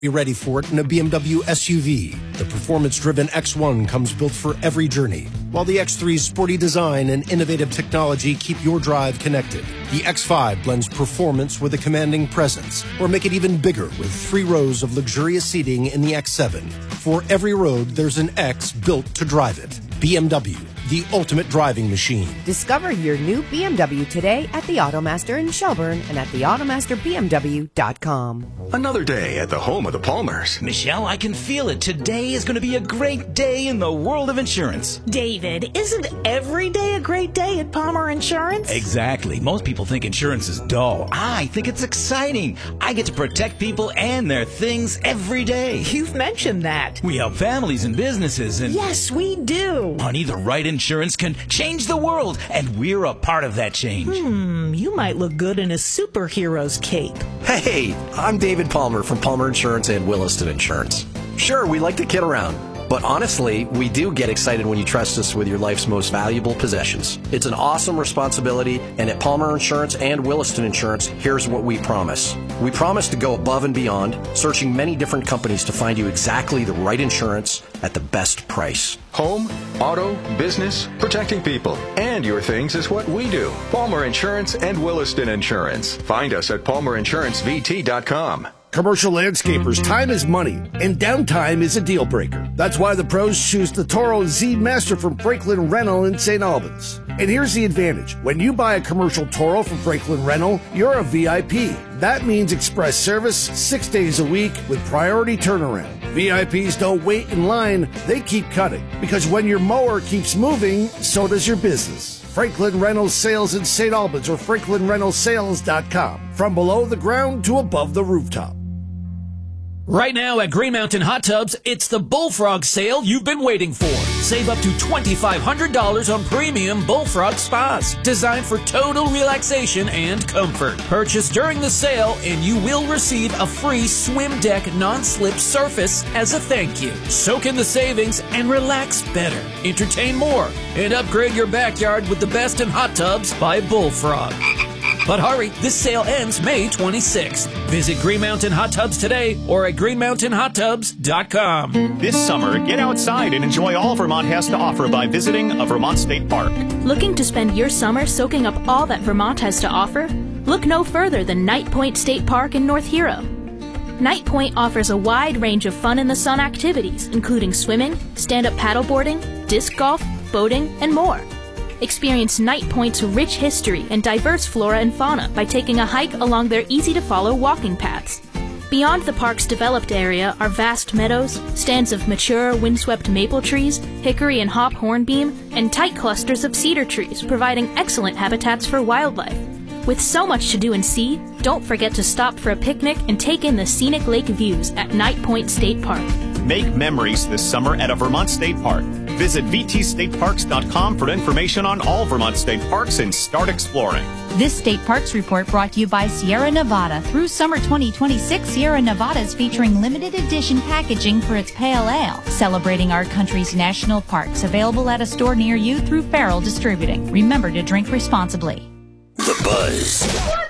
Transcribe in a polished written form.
Be ready for it in a BMW SUV. The performance-driven X1 comes built for every journey, while the X3's sporty design and innovative technology keep your drive connected. The X5 blends performance with a commanding presence, or make it even bigger with 3 rows of luxurious seating in the X7. For every road, there's an X built to drive it. BMW, the ultimate driving machine. Discover your new BMW today at the Automaster in Shelburne and at theautomasterbmw.com. Another day at the home of the Palmers. Michelle, I can feel it. Today is going to be a great day in the world of insurance. David, isn't every day a great day at Palmer Insurance? Exactly. Most people think insurance is dull. I think it's exciting. I get to protect people and their things every day. You've mentioned that. We help families and businesses and... Yes, we do. Honey, the right insurance can change the world, and we're a part of that change. You might look good in a superhero's cape. Hey, I'm David Palmer from Palmer Insurance and Williston Insurance. Sure, we like to kid around, but honestly, we do get excited when you trust us with your life's most valuable possessions. It's an awesome responsibility, and at Palmer Insurance and Williston Insurance, here's what we promise. We promise to go above and beyond, searching many different companies to find you exactly the right insurance at the best price. Home, auto, business, protecting people and your things is what we do. Palmer Insurance and Williston Insurance. Find us at palmerinsuranceVT.com. Commercial landscapers, time is money, and downtime is a deal breaker. That's why the pros choose the Toro Z Master from Franklin Rental in St. Albans. And here's the advantage. When you buy a commercial Toro from Franklin Rental, you're a VIP. That means express service 6 days a week with priority turnaround. VIPs don't wait in line, they keep cutting. Because when your mower keeps moving, so does your business. Franklin Reynolds Sales in St. Albans or franklinreynoldsales.com. From below the ground to above the rooftop. Right now at Green Mountain Hot Tubs, it's the Bullfrog sale you've been waiting for. Save up to $2,500 on premium Bullfrog spas, designed for total relaxation and comfort. Purchase during the sale and you will receive a free swim deck non-slip surface as a thank you. Soak in the savings and relax better, entertain more, and upgrade your backyard with the best in hot tubs by Bullfrog. But hurry, this sale ends May 26th. Visit Green Mountain Hot Tubs today or at greenmountainhottubs.com. This summer, get outside and enjoy all Vermont has to offer by visiting a Vermont State Park. Looking to spend your summer soaking up all that Vermont has to offer? Look no further than Night Point State Park in North Hero. Night Point offers a wide range of fun in the sun activities, including swimming, stand-up paddleboarding, disc golf, boating, and more. Experience Night Point's rich history and diverse flora and fauna by taking a hike along their easy-to-follow walking paths. Beyond the park's developed area are vast meadows, stands of mature, windswept maple trees, hickory and hop hornbeam, and tight clusters of cedar trees, providing excellent habitats for wildlife. With so much to do and see, don't forget to stop for a picnic and take in the scenic lake views at Night Point State Park. Make memories this summer at a Vermont State Park. Visit vtstateparks.com for information on all Vermont State Parks and start exploring. This State Parks Report brought to you by Sierra Nevada. Through summer 2026, Sierra Nevada is featuring limited edition packaging for its pale ale, celebrating our country's national parks. Available at a store near you through Farrell Distributing. Remember to drink responsibly. The Buzz